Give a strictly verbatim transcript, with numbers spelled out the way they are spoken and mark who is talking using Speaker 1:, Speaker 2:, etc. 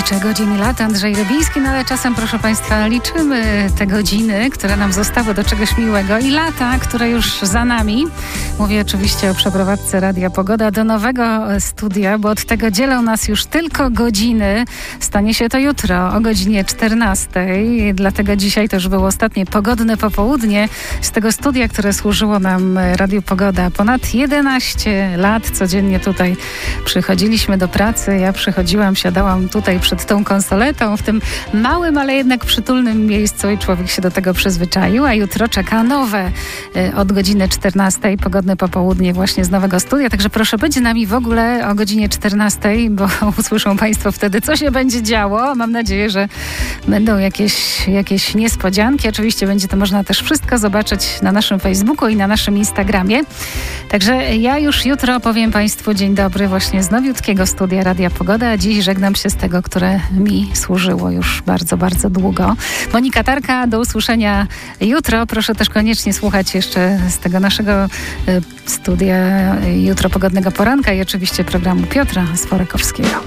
Speaker 1: liczę godziny lat, Andrzej Rybiński, no ale czasem, proszę Państwa, liczymy te godziny, które nam zostały do czegoś miłego i lata, które już za nami. Mówię oczywiście o przeprowadzce Radia Pogoda do nowego studia, bo od tego dzielą nas już tylko godziny. Stanie się to jutro o godzinie czternastej, dlatego dzisiaj to już było ostatnie pogodne popołudnie z tego studia, które służyło nam Radiu Pogoda. Ponad jedenaście lat codziennie tutaj przychodziliśmy do pracy. Ja przychodziłam, siadałam tutaj przed tą konsoletą, w tym małym, ale jednak przytulnym miejscu i człowiek się do tego przyzwyczaił, a jutro czeka nowe od godziny czternastej, pogodne popołudnie właśnie z nowego studia, także proszę być z nami w ogóle o godzinie czternastej, bo usłyszą Państwo wtedy, co się będzie działo. Mam nadzieję, że będą jakieś, jakieś niespodzianki. Oczywiście będzie to można też wszystko zobaczyć na naszym Facebooku i na naszym Instagramie. Także ja już jutro powiem Państwu dzień dobry właśnie z nowiutkiego studia Radia Pogoda, a dziś żegnam się z tego, które mi służyło już bardzo, bardzo długo. Monika Tarka, do usłyszenia jutro. Proszę też koniecznie słuchać jeszcze z tego naszego y, studia Jutro Pogodnego Poranka i oczywiście programu Piotra Sforakowskiego.